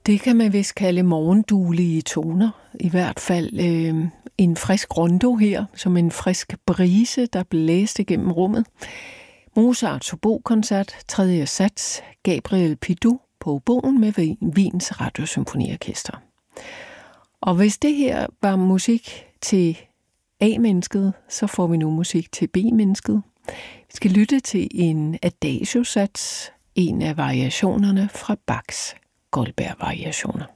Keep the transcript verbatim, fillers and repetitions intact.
Det kan man vist kalde morgenduelige toner. I hvert fald øh, en frisk rondo her, som en frisk brise, der blæste gennem rummet. Mozarts obokoncert, tredje sats, Gabriel Pidou på oboen med Wiens Radiosymfoniorkester. Og hvis det her var musik til A-mennesket, så får vi nu musik til B-mennesket. Vi skal lytte til en adagio-sats, en af variationerne fra Bachs Goldberg-variationer.